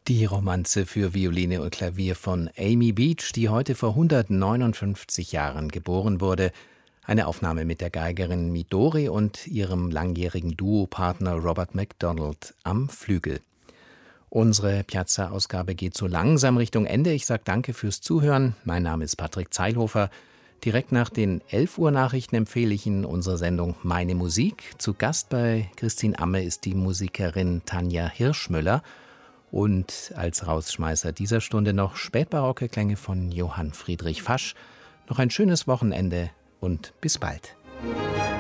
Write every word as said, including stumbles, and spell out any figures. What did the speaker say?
Die Romanze für Violine und Klavier von Amy Beach, die heute vor hundertneunundfünfzig Jahren geboren wurde. Eine Aufnahme mit der Geigerin Midori und ihrem langjährigen Duopartner Robert MacDonald am Flügel. Unsere Piazza-Ausgabe geht so langsam Richtung Ende. Ich sage danke fürs Zuhören. Mein Name ist Patrick Zeilhofer. Direkt nach den elf Uhr Nachrichten empfehle ich Ihnen unsere Sendung Meine Musik. Zu Gast bei Christine Amme ist die Musikerin Tanja Hirschmüller. Und als Rausschmeißer dieser Stunde noch spätbarocke Klänge von Johann Friedrich Fasch. Noch ein schönes Wochenende und bis bald.